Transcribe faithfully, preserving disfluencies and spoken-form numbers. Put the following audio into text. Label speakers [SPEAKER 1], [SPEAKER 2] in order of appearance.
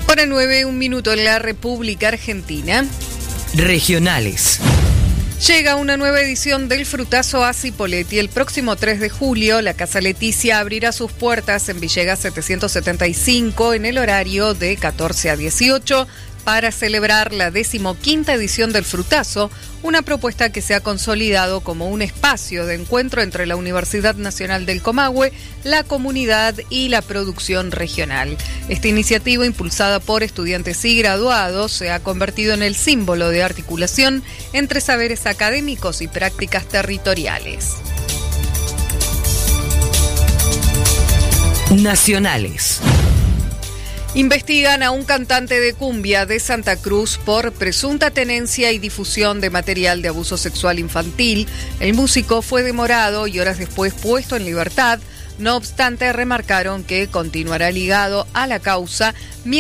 [SPEAKER 1] Hora nueve, un minuto en la República Argentina.
[SPEAKER 2] Regionales.
[SPEAKER 1] Llega una nueva edición del Frutazo a Cipolletti. El próximo tres de julio, la Casa Leticia abrirá sus puertas en Villegas setecientos setenta y cinco en el horario de catorce a dieciocho para celebrar la decimoquinta edición del Frutazo, una propuesta que se ha consolidado como un espacio de encuentro entre la Universidad Nacional del Comahue, la comunidad y la producción regional. Esta iniciativa, impulsada por estudiantes y graduados, se ha convertido en el símbolo de articulación entre saberes académicos y prácticas territoriales.
[SPEAKER 2] Nacionales.
[SPEAKER 1] Investigan a un cantante de cumbia de Santa Cruz por presunta tenencia y difusión de material de abuso sexual infantil. El músico fue demorado y horas después puesto en libertad. No obstante, remarcaron que continuará ligado a la causa.